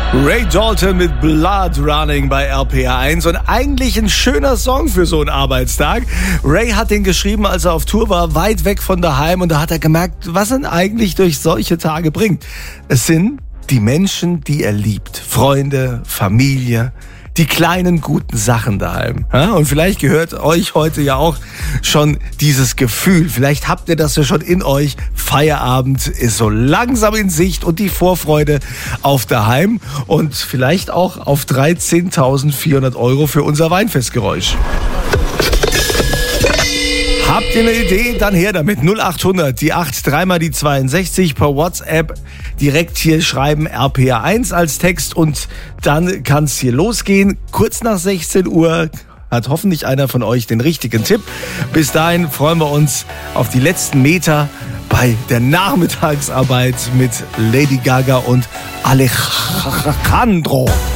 Ray Dalton mit Blood Running bei RPR1 und eigentlich ein schöner Song für so einen Arbeitstag. Ray hat den geschrieben, als er auf Tour war, weit weg von daheim, und da hat er gemerkt, was ihn eigentlich durch solche Tage bringt. Es sind die Menschen, die er liebt. Freunde, Familie, die kleinen guten Sachen daheim. Ja, und vielleicht gehört euch heute ja auch schon dieses Gefühl. Vielleicht habt ihr das ja schon in euch. Feierabend ist so langsam in Sicht und die Vorfreude auf daheim und vielleicht auch auf 13.400 € für unser Weinfestgeräusch. Habt ihr eine Idee? Dann her damit. 0800, die 8, dreimal die 62 per WhatsApp. Direkt hier schreiben RPR1 als Text und dann kann es hier losgehen. Kurz nach 16 Uhr hat hoffentlich einer von euch den richtigen Tipp. Bis dahin freuen wir uns auf die letzten Meter bei der Nachmittagsarbeit mit Lady Gaga und Alejandro.